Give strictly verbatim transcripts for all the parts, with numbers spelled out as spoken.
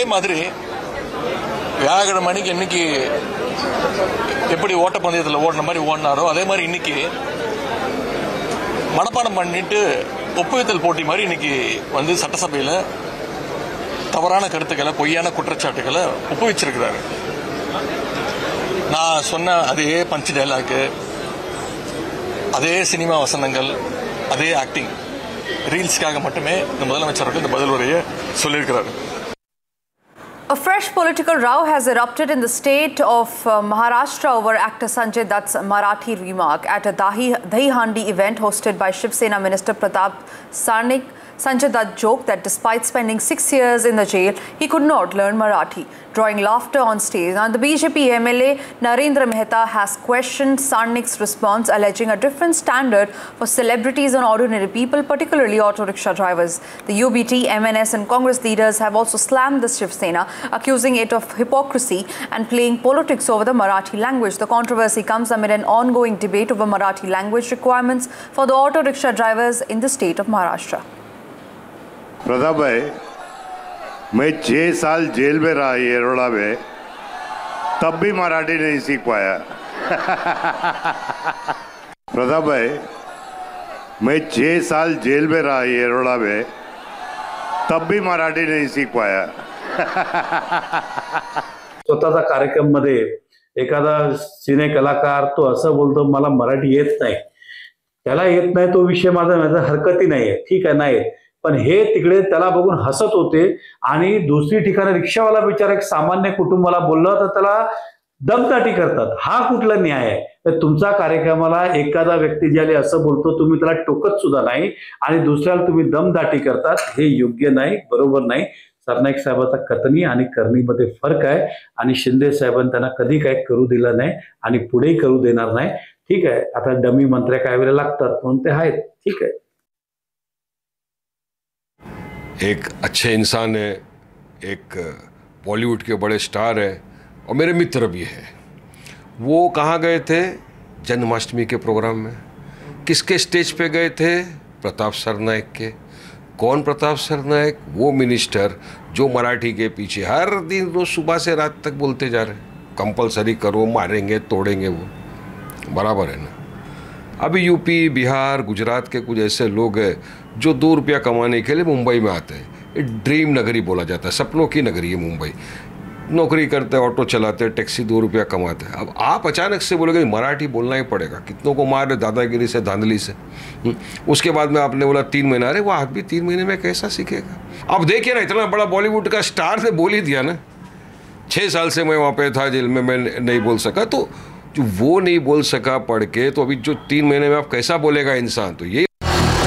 மாதிரி வியாழக்கிழமை மணிக்கு இன்னைக்கு எப்படி ஓட்டப்பந்தயத்தில் ஓடின மாதிரி ஓடினாரோ அதே மாதிரி இன்னைக்கு மனப்பாடம் பண்ணிட்டு ஒப்புவித்தல் போட்டி மாதிரி இன்னைக்கு வந்து சட்டசபையில் தவறான கருத்துக்களை பொய்யான குற்றச்சாட்டுகளை ஒப்புவிச்சிருக்கிறாரு. நான் சொன்ன அதே பஞ்ச் டைலாக்கு, அதே சினிமா வசனங்கள், அதே ஆக்டிங் ரீல்ஸ்க்காக மட்டுமே இந்த முதலமைச்சருக்கு இந்த பதில் உரையை சொல்லியிருக்கிறாரு. A fresh political row has erupted in the state of uh, Maharashtra over actor Sanjay Dutt's Marathi remark at a Dahi, Dahihandi event hosted by Shiv Sena Minister Pratap Sarnaik. Sanjay Dutt joked that despite spending six years in the jail, he could not learn Marathi, drawing laughter on stage. Now, the B J P M L A Narendra Mehta has questioned Sarnaik's response, alleging a different standard for celebrities and ordinary people, particularly auto rickshaw drivers. The U B T, M N S and Congress leaders have also slammed the Shiv Sena, accusing it of hypocrisy and playing politics over the Marathi language. The controversy comes amid an ongoing debate over Marathi language requirements for the auto rickshaw drivers in the state of Maharashtra. Pratap भाई, मैं छः साल jail में रहा येरोड़ा में, तब भी मराठी नहीं सीख पाया। प्रताप भाई, मैं छः साल जेल में रहा येरोड़ा में, तब भी मराठी नहीं सीख पाया। स्वतःचा कार्यक्रम मध्ये एखादा सिने कलाकार तो असं बोलतो मला मराठी येत नाही, त्याला येत नाही तो विषय माझा माझा हरकती नाहीये, ठीक आहे नाही, पण हे तिकडे त्याला बघून हसत होते आणि दुसरी ठिकाणी रिक्षावाला बिचारा एक सामान्य कुटुंबाला बोलला तर त्याला दमदाटी करतात. हा कुठला न्याय आहे? तर तुमचा कार्यक्रमाला एखादा व्यक्ती ज्याला असं बोलतो तुम्ही त्याला टोकत सुद्धा नाही आणि दुसऱ्याला तुम्ही दमदाटी करतात, हे योग्य नाही, बरोबर नाही. सरनाईक साहेबाचा कथनी आणि करणीमध्ये फरक आहे आणि शिंदे साहेबांनी त्यांना कधी काय करू दिलं नाही आणि पुढेही करू देणार नाही. ठीक आहे, आता डमी मंत्र्या काय वेळेला लागतात म्हणून ते आहेत, ठीक आहे. एक अच्छे इंसान है, एक बॉलीवुड के बड़े स्टार है और मेरे मित्र भी हैं. वो कहाँ गए थे? जन्माष्टमी के प्रोग्राम में. किसके स्टेज पे गए थे? प्रताप सरनाईक के. कौन प्रताप सरनाईक? वो मिनिस्टर जो मराठी के पीछे हर दिन रोज सुबह से रात तक बोलते जा रहे, कंपलसरी करो, मारेंगे, तोड़ेंगे. वो बराबर है ना. अभी यूपी, बिहार, गुजरात के कुछ ऐसे लोग हैं जो दो रुपया कमाने के लिए मुंबई में आते हैं. ड्रीम नगरी बोला जाता है, सपनों की नगरी है मुंबई. नौकरी करते हैं, ऑटो चलाते हैं, टैक्सी, दो रुपया कमाते हैं. अब आप अचानक से बोलोगे मराठी बोलना ही पड़ेगा. कितनों को मार दादागिरी से, धांधली से. उसके बाद में आपने बोला तीन महीना. अरे वो आदमी तीन महीने में कैसा सीखेगा? अब देखिए ना, इतना बड़ा बॉलीवुड का स्टार ने बोल ही दिया ना, छः साल से मैं वहाँ पे था जेल में, मैं नहीं बोल सका. तो जो वो नहीं बोल सका पढ़ के, तो अभी जो तीन महीने में आप कैसा बोलेगा इंसान? तो ये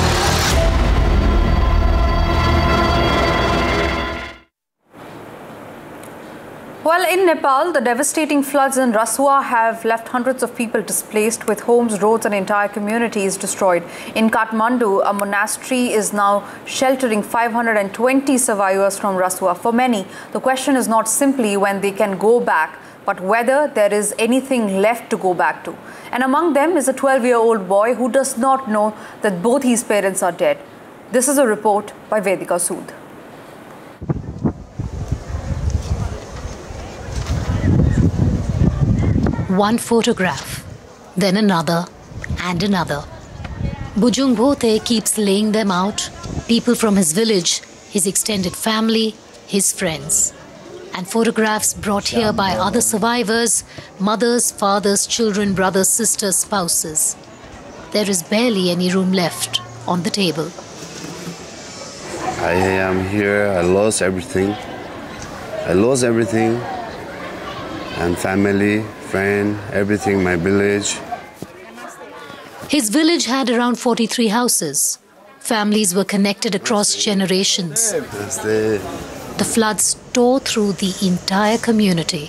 Well, in Nepal, the devastating floods in Rasua have left hundreds of people displaced, with homes, roads and entire communities destroyed. In Kathmandu, a monastery is now sheltering five hundred twenty survivors from Rasua. For many, the question is not simply when they can go back, but whether there is anything left to go back to. And among them is a twelve-year-old boy who does not know that both his parents are dead. This is a report by Vedika Sood. One photograph, then another and another. Bujung Bhote keeps laying them out, people from his village, his extended family, his friends. And photographs brought here by other survivors, mothers, fathers, children, brothers, sisters, spouses. There is barely any room left on the table. I am here, I lost everything. I lost everything. And family, friend, everything, my village. His village had around forty-three houses. Families were connected across generations. The floods tore through the entire community.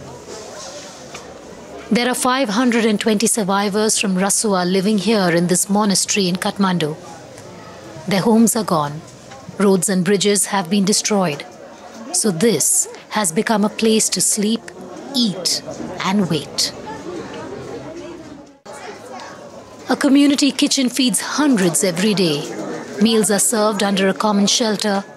There are five hundred twenty survivors from Rasua living here in this monastery in Kathmandu. Their homes are gone. Roads and bridges have been destroyed. So this has become a place to sleep, eat and wait. A community kitchen feeds hundreds every day. Meals are served under a common shelter